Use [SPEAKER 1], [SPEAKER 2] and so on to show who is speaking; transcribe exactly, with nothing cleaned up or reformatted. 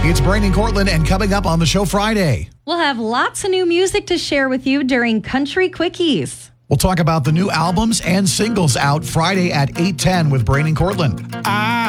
[SPEAKER 1] It's Brandon Cortland, and coming up on the show Friday,
[SPEAKER 2] we'll have lots of new music to share with you during Country Quickies.
[SPEAKER 1] We'll talk about the new albums and singles out Friday at eight ten with Brandon Cortland.
[SPEAKER 3] I